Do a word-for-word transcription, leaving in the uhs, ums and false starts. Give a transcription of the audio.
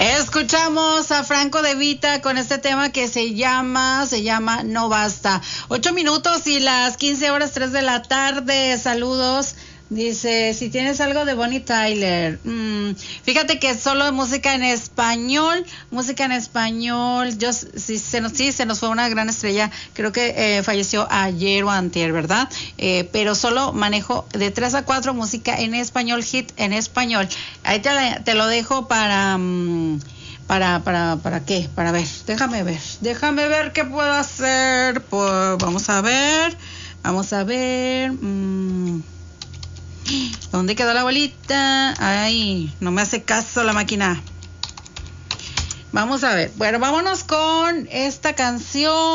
Escuchamos a Franco De Vita con este tema que se llama, se llama No Basta. Ocho minutos y las quince horas tres de la tarde. Saludos. Dice, si tienes algo de Bonnie Tyler. Mm, fíjate que solo música en español, música en español. Yo sí se nos, sí, se nos fue una gran estrella. Creo que eh, falleció ayer o antier, ¿verdad? Eh, pero solo manejo de tres a cuatro música en español, hit en español. Ahí te, te lo dejo para... Um, Para, para, ¿para qué? Para ver, déjame ver, déjame ver qué puedo hacer. Pues, vamos a ver, vamos a ver. Mmm, ¿Dónde quedó la bolita? Ay, no me hace caso la máquina. Vamos a ver, bueno, vámonos con esta canción.